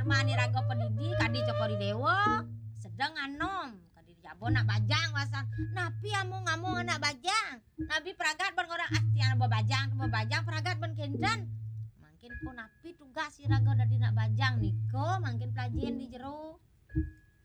mani raga pendidik kadi cokori dewa sedang anom kadi jabo nak bajang wasan napi amung anak bajang nabi pragat ben orang astian bajang pragat ben kendan mangkin ko napi tugas si raga dadi nak bajang niko mangkin pelajin di jero